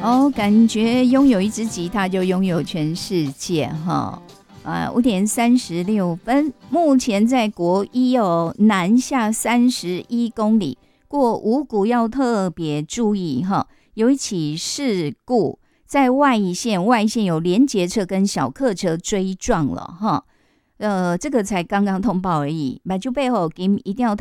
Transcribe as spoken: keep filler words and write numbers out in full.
哦，感觉拥有一支吉他就拥有全世界哈。啊，五点三十六分，目前在国一哦，南下三十一公里，过五股要特别注意哈。有一起事故，在外一线，外线有联结车跟小客车追撞了哈。呃，这个才刚刚通报而已，马就背后一定要